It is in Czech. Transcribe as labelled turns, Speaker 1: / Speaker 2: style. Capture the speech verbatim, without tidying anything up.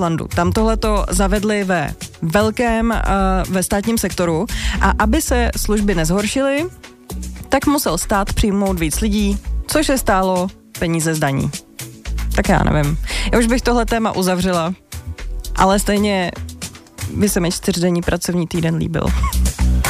Speaker 1: Islandu. Tam tohleto zavedli ve velkém, uh, ve státním sektoru a aby se služby nezhoršily, tak musel stát přijmout víc lidí, což je stálo peníze z daní. Tak já nevím. Já už bych tohle téma uzavřela, ale stejně by se mi čtyřdenní pracovní týden líbil.